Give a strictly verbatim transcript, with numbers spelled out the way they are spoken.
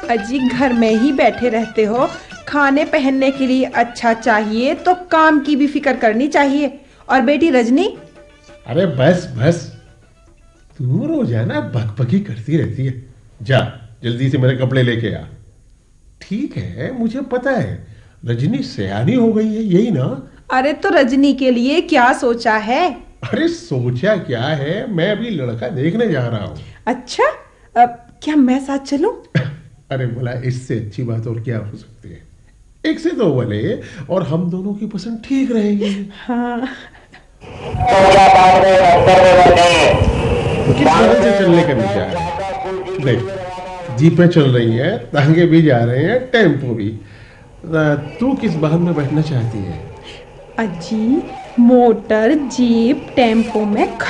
अजी घर में ही बैठे रहते हो, खाने पहनने के लिए अच्छा चाहिए तो काम की भी फिक्र करनी चाहिए। और बेटी रजनी, अरे बस बस, तू रोजाना बकबकी करती रहती है। जा जल्दी से मेरे कपड़े लेके आ। ठीक है, मुझे पता है रजनी सयानी हो गई है, यही ना? अरे तो रजनी के लिए क्या सोचा है? अरे सोचा क्या है, मैं अभी लड़का देखने जा रहा हूँ। अच्छा, अब क्या मैं साथ चलूं? अरे बोला, इससे अच्छी बात और क्या हो सकती है। एक से दो वाले, और हम दोनों की पसंद ठीक रहेगी। हाँ। किस वजह से चलने का विचार है? देख, जीपें चल रही हैं, तांगे भी जा रहे हैं, टेम्पो भी। तू किस वाहन में बैठना चाहती है? अजी मोटर जीप टेम्पो में